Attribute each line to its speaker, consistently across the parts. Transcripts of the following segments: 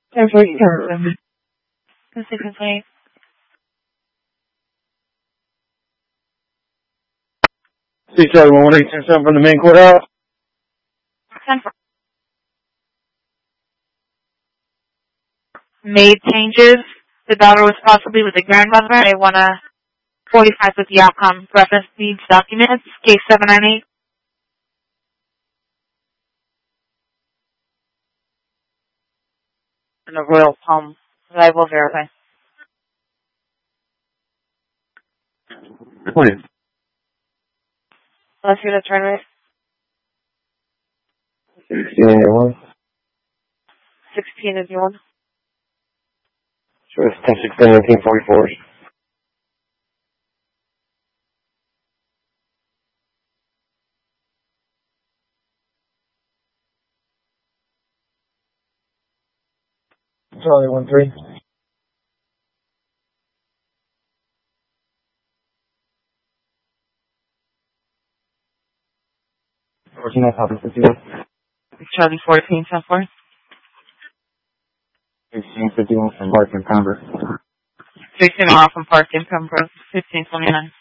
Speaker 1: Every term.
Speaker 2: Specifically.
Speaker 1: See Charlie 118 from the main courthouse.
Speaker 2: Made changes. The daughter was possibly with the grandmother. I want to 45 with the outcome. Reference needs documents. Case 798. And the Royal Palm. I will verify.
Speaker 1: 20.
Speaker 2: Let's hear the turn rate.
Speaker 1: 1681.
Speaker 2: 16 is your one.
Speaker 1: Sure, it's 1016 1944. Charlie 13. 14, I copy 51.
Speaker 2: Charlie 14, so forth.
Speaker 1: 1651 from Park and Pembroke.
Speaker 2: 16 off from Park in Pembroke. 1529.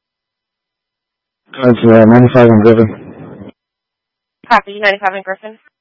Speaker 1: That's 95 and Griffin.
Speaker 2: Copy, 95 in Griffin.